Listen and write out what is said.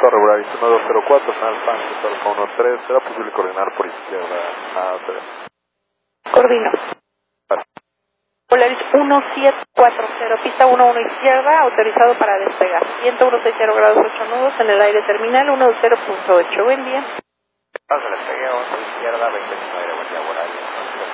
Regular 1204, Alfa, Alfa 13, ¿será posible coordinar por izquierda a 3? Coordino. Polaris 1740, pista 11 izquierda, autorizado para despegar. Viento 160 grados 8 nudos en el aire terminal 10.8. Buen día. Paso, le pegué 11 izquierda, 20 aire, buen día, Volaris